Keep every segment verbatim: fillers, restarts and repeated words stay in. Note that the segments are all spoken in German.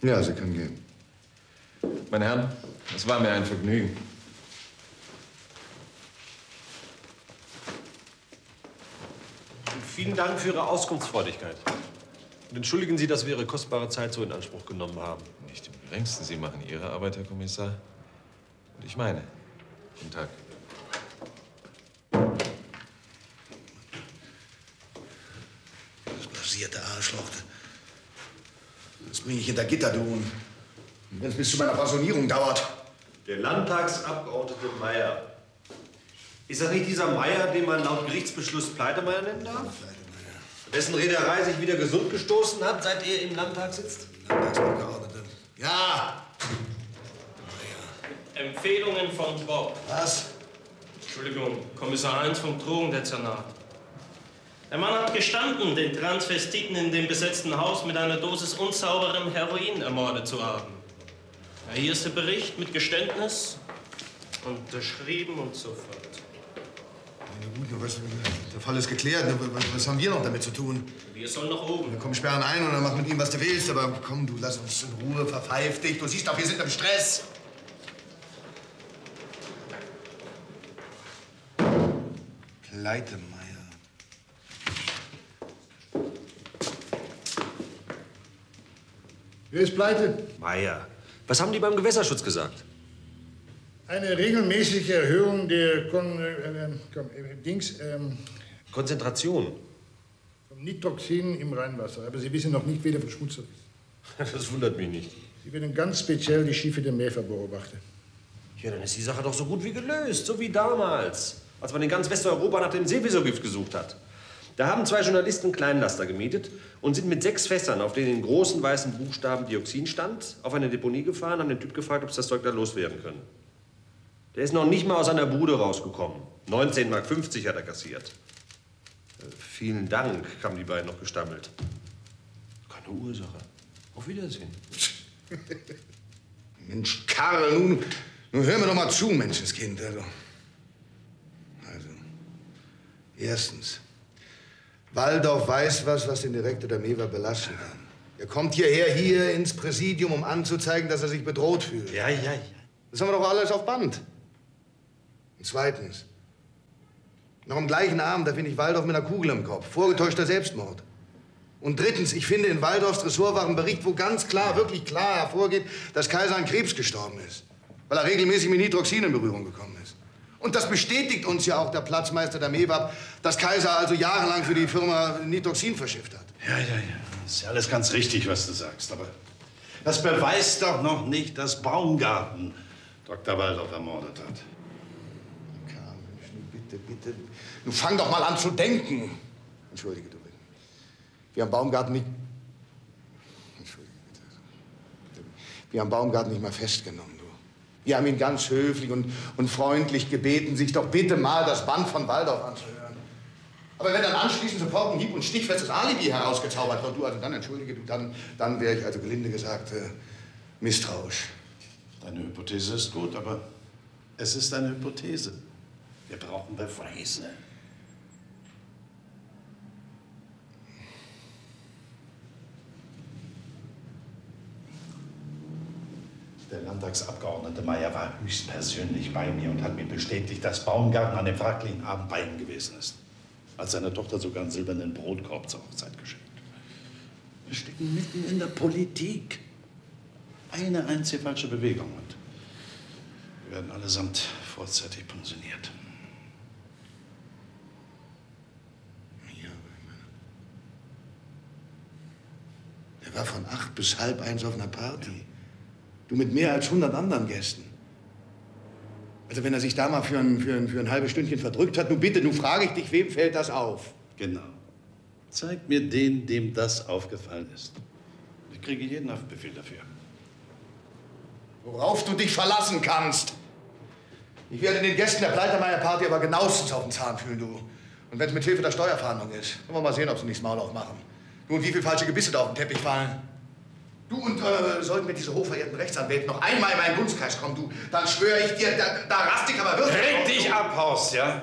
Ja, Sie können gehen. Meine Herren, es war mir ein Vergnügen. Und vielen Dank für Ihre Auskunftsfreudigkeit. Und entschuldigen Sie, dass wir Ihre kostbare Zeit so in Anspruch genommen haben. Nicht im Geringsten. Sie machen Ihre Arbeit, Herr Kommissar. Und ich meine. Guten Tag. Das blasierte Arschloch. Das bringe ich hinter Gitter, du. Und wenn es bis zu meiner Pensionierung dauert. Der Landtagsabgeordnete Meier. Ist das nicht dieser Meier, den man laut Gerichtsbeschluss Pleitemeier nennen darf? Pleitemeier. Dessen Reederei sich wieder gesund gestoßen hat, seit er im Landtag sitzt? Landtagsabgeordnete. Ja! Meier. Empfehlungen von Bob. Was? Entschuldigung, Kommissar Heinz vom Drogendezernat. Der Mann hat gestanden, den Transvestiten in dem besetzten Haus mit einer Dosis unsauberem Heroin ermordet zu haben. Ja, hier ist der Bericht mit Geständnis, unterschrieben und so fort. Na gut, was, der Fall ist geklärt. Was, was haben wir noch damit zu tun? Wir sollen nach oben. Dann komm, sperren ein und dann mach mit ihm, was du willst. Aber komm, du, lass uns in Ruhe, verpfeif dich. Du siehst doch, wir sind im Stress. Pleitemeier. Wer ist pleite? Meier. Was haben die beim Gewässerschutz gesagt? Eine regelmäßige Erhöhung der Kon äh, äh, komm, äh, Dings, ähm, Konzentration. vom Nitroxin im Rheinwasser. Aber Sie wissen noch nicht, wer der Verschmutzer ist. Das wundert mich nicht. Sie werden ganz speziell die Schiffe der Mäfer beobachten. Ja, dann ist die Sache doch so gut wie gelöst. So wie damals, als man in ganz Westeuropa nach dem Seewesergift gesucht hat. Da haben zwei Journalisten einen Kleinlaster gemietet und sind mit sechs Fässern, auf denen in großen weißen Buchstaben Dioxin stand, auf eine Deponie gefahren, haben den Typ gefragt, ob sie das Zeug da loswerden können. Der ist noch nicht mal aus seiner Bude rausgekommen. neunzehn Mark fünfzig hat er kassiert. Äh, vielen Dank, haben die beiden noch gestammelt. Keine Ursache. Auf Wiedersehen. Mensch, Karl, nun, nun hör mir doch mal zu, Menschenskind. Also, also erstens. Waldorf weiß was, was den Direktor der Mewa belasten kann. Er kommt hierher, hier ins Präsidium, um anzuzeigen, dass er sich bedroht fühlt. Ja, ja, ja. Das haben wir doch alles auf Band. Und zweitens. Noch am gleichen Abend, da finde ich Waldorf mit einer Kugel im Kopf. Vorgetäuschter Selbstmord. Und drittens, ich finde in Waldorfs Ressort war ein Bericht, wo ganz klar, wirklich klar hervorgeht, dass Kaiser an Krebs gestorben ist. Weil er regelmäßig mit Nitroxin in Berührung gekommen ist. Und das bestätigt uns ja auch der Platzmeister der Mewab, dass Kaiser also jahrelang für die Firma Nitroxin verschifft hat. Ja, ja, ja. Das ist ja alles ganz richtig, was du sagst. Aber das beweist doch noch nicht, dass Baumgarten Doktor Waldorf ermordet hat. Karl, bitte, bitte. Nun fang doch mal an zu denken. Entschuldige, du. Wir haben Baumgarten nicht... Entschuldige, bitte. Wir haben Baumgarten nicht mal festgenommen, du. Wir haben ihn ganz höflich und, und freundlich gebeten, sich doch bitte mal das Band von Waldorf anzuhören. Aber wenn dann anschließend sofort ein hieb- und stichfestes Alibi herausgezaubert wird, du, also dann, entschuldige, du, dann, dann wäre ich also gelinde gesagt äh, misstrauisch. Deine Hypothese ist gut, aber es ist eine Hypothese. Wir brauchen Beweise. Der Landtagsabgeordnete Meier war höchstpersönlich bei mir und hat mir bestätigt, dass Baumgarten an dem fraglichen Abend bei ihm gewesen ist. Als seine Tochter sogar einen silbernen Brotkorb zur Hochzeit geschenkt. Wir stecken mitten in der Politik. Eine einzige falsche Bewegung und wir werden allesamt vorzeitig pensioniert. Ja, er war von acht bis halb eins auf einer Party. Du mit mehr als hundert anderen Gästen. Also wenn er sich da mal für ein, für ein, für ein halbes Stündchen verdrückt hat, nun bitte, nun frage ich dich, wem fällt das auf? Genau. Zeig mir den, dem das aufgefallen ist. Ich kriege jeden Haftbefehl dafür. Worauf du dich verlassen kannst. Ich werde den Gästen der Pleitermeier-Party aber genauestens auf den Zahn fühlen, du. Und wenn es mit Hilfe der Steuerfahndung ist, wollen wir mal sehen, ob sie nicht das Maul aufmachen. Du, und wie viele falsche Gebisse da auf den Teppich fallen. Du, und äh, sollten mir diese hochverehrten Rechtsanwälte noch einmal in meinen Dunstkreis kommen, du, dann schwöre ich dir, da, da rast ich aber wirklich... Reg dich ab, Horst, ja?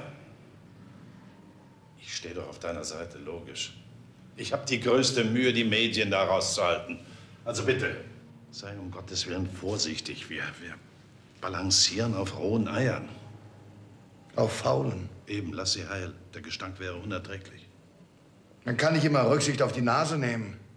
Ich stehe doch auf deiner Seite, logisch. Ich habe die größte Mühe, die Medien da rauszuhalten. Also bitte, Sei um Gottes Willen vorsichtig. Wir, wir balancieren auf rohen Eiern. Auf faulen. Eben, lass sie heil. Der Gestank wäre unerträglich. Man kann nicht immer Rücksicht auf die Nase nehmen.